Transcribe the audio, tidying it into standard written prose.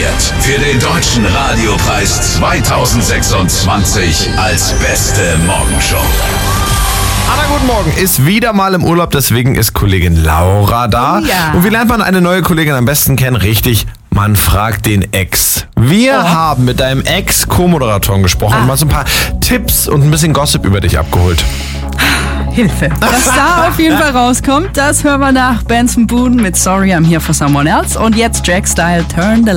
nominiert für den Deutschen Radiopreis 2026 als beste Morgenshow. Anna, guten Morgen, ist wieder mal im Urlaub, deswegen ist Kollegin Laura da. Oh ja. Und wie lernt man eine neue Kollegin am besten kennen? Richtig, man fragt den Ex. Wir haben mit deinem Ex-Co-Moderatoren gesprochen und mal so ein paar Tipps und ein bisschen Gossip über dich abgeholt. Hilfe. Was da auf jeden Fall rauskommt, das hören wir nach Benson Boone mit Sorry, I'm Here for Someone Else. Und jetzt Jack Style, Turn the